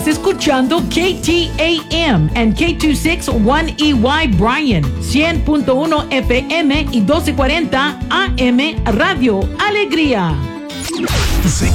Escuchando KTAM and K261EY Bryan, 100.1 FM y 1240 AM Radio Alegría.